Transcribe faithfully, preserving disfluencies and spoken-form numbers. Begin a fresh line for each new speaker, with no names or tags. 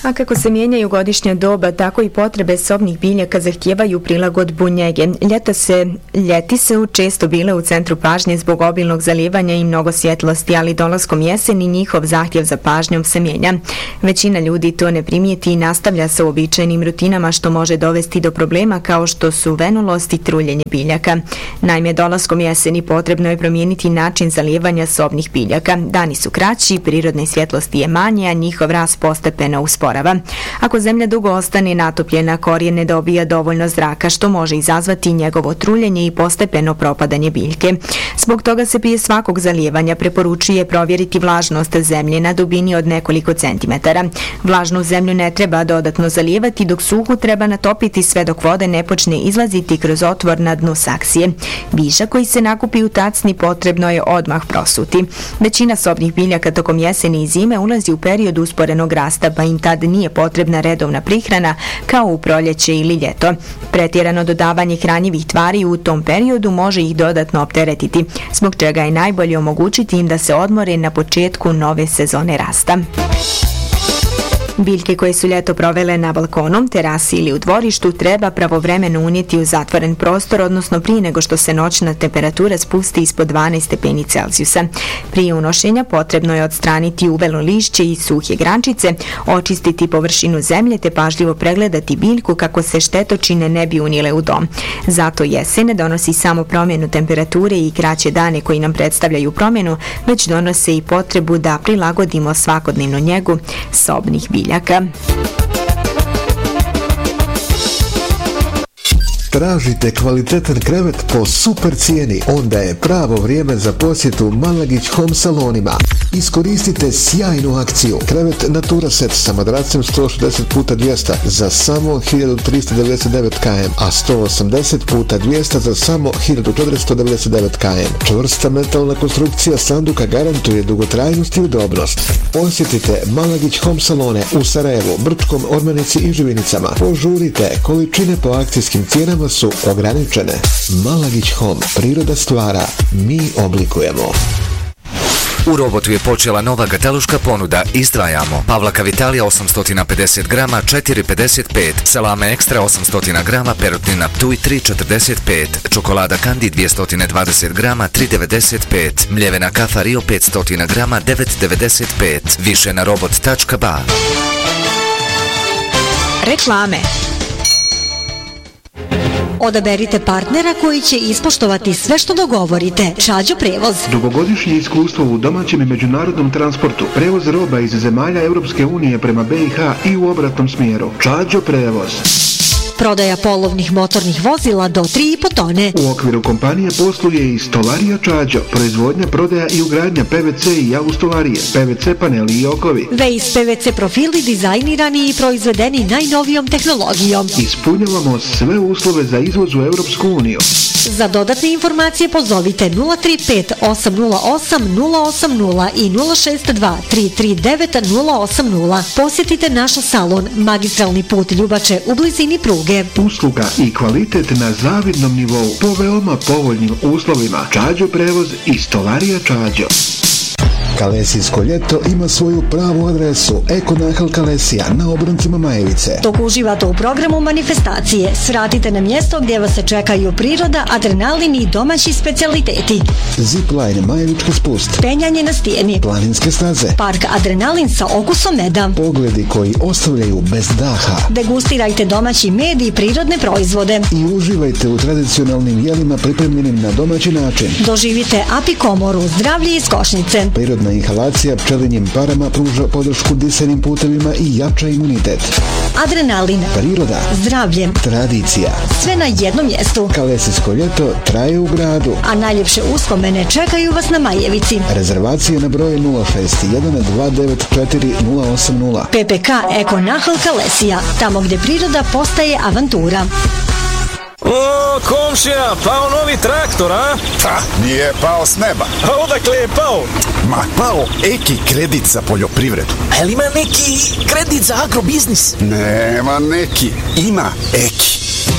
A kako se mijenjaju godišnja doba, tako i potrebe sobnih biljaka zahtijevaju prilagodbu njege. Ljeta se, ljeti se često bile u centru pažnje zbog obilnog zalijevanja i mnogo svjetlosti, ali dolaskom jeseni njihov zahtjev za pažnjom se mijenja. Većina ljudi to ne primijeti i nastavlja sa uobičajenim rutinama, što može dovesti do problema kao što su venulost i truljenje biljaka. Naime, dolaskom jeseni potrebno je promijeniti način zalijevanja sobnih biljaka. Dani su kraći, prirodne svjetlosti je manje, a njihov rast postepeno usporava. Ako zemlja dugo ostane natopljena, korijen ne dobija dovoljno zraka, što može izazvati njegovo truljenje i postepeno propadanje biljke. Zbog toga se prije svakog zalijevanja preporučuje provjeriti vlažnost zemlje na dubini od nekoliko centimetara. Vlažnu zemlju ne treba dodatno zalijevati, dok suhu treba natopiti sve dok vode ne počne izlaziti kroz otvor na dnu saksije. Višak koji se nakupi u tacni potrebno je odmah prosuti. Većina sobnih biljaka tokom jeseni i zime ulazi u period usporenog rasta, pa im tad nije potrebna redovna prihrana kao u proljeće ili ljeto. Pretjerano dodavanje hranjivih tvari u tom periodu može ih dodatno opteretiti, zbog čega je najbolje omogućiti im da se odmore na početku nove sezone rasta. Biljke koje su ljeto provele na balkonu, terasi ili u dvorištu treba pravovremeno unijeti u zatvoren prostor, odnosno prije nego što se noćna temperatura spusti ispod dvanaest stepeni Celzijusa. Prije unošenja potrebno je odstraniti uvelo lišće i suhe grančice, očistiti površinu zemlje te pažljivo pregledati biljku kako se štetočine ne bi unijele u dom. Zato jesen ne donosi samo promjenu temperature i kraće dane koji nam predstavljaju promjenu, već donose i potrebu da prilagodimo svakodnevnu njegu sobnih biljaka.
Tražite kvalitetan krevet po super cijeni? Onda je pravo vrijeme za posjetu Malagić Home salonima. Iskoristite sjajnu akciju. Krevet Natura Set sa madracem sto šezdeset puta dvjesto za samo hiljadu tristo devedeset devet km, a sto osamdeset puta dvjesto za samo hiljadu četiristo devedeset devet km. Čvrsta metalna konstrukcija sanduka garantuje dugotrajnost i udobnost. Posjetite Malagić Home salone u Sarajevu, Brčkom, Ormanici i Živinicama. Požurite, količine po akcijskim cijenama su ograničene. Malagić Home, priroda stvara, mi oblikujemo.
U Robotu je počela nova gataluška ponuda. Izdvajamo Pavlaka Vitalija osamsto pedeset grama četiri pedeset pet, salame ekstra osamsto grama, perutnina Ptuj tri četrdeset pet, čokolada Kandi dvjesto dvadeset grama tri devedeset pet, mljevena kafa Rio petsto grama devet devedeset pet. Više na robot tačka ba.
Reklame. Odaberite partnera koji će ispoštovati sve što dogovorite. Čađo prevoz.
Dugogodišnje iskustvo u domaćem i međunarodnom transportu. Prevoz roba iz zemalja Europske unije prema B i H i u obratnom smjeru. Čađo prevoz.
Prodaja polovnih motornih vozila do tri i po tone.
U okviru kompanije posluje i Stolarija Čađo, proizvodnja, prodaja i ugradnja P V C i autostolarije, P V C paneli i okovi.
Vejs P V C profili dizajnirani i proizvedeni najnovijom tehnologijom.
Ispunjavamo sve uslove za izvoz u Europsku uniju.
Za dodatne informacije pozovite nula tri pet osam nula osam nula osam nula i nula šest dva tri tri devet nula osam nula. Posjetite naš salon Magistralni put Ljubače u blizini pruge.
Usluga i kvalitet na zavidnom nivou po veoma povoljnim uslovima. Čađo prevoz i Stolarija Čađo.
Kalesijsko ljeto ima svoju pravu adresu. Ekonahal Kalesija na obroncima Majevice.
Dok uživate u programu manifestacije, svratite na mjesto gdje vas se čekaju priroda, adrenalin i domaći specijaliteti.
Zipline, Majevički spust,
penjanje na stijeni,
planinske staze,
park Adrenalin sa okusom meda,
pogledi koji ostavljaju bez daha.
Degustirajte domaći med i prirodne proizvode
i uživajte u tradicionalnim jelima pripremljenim na domaći način.
Doživite apikomoru, zdravlje iz košnice.
Prirodna inhalacija pčelinjim parama pruža podršku disenim putevima i jača imunitet.
Adrenalin,
priroda,
zdravlje,
tradicija.
Sve na jednom mjestu.
Kalesijsko ljeto traje u gradu.
A najljepše uspomene čekaju vas na Majevici.
Rezervacije na broj nula šest jedan dva devet četiri nula osam nula.
P P K Ekonahal Kalesija, tamo gdje priroda postaje avantura.
O, komšija, pao novi traktor, a?
Pa, nije pao s neba.
A odakle je pao?
Ma, pao Eki kredit za poljoprivredu.
Ali ima neki kredit za agrobiznis?
Nema neki, ima Eki.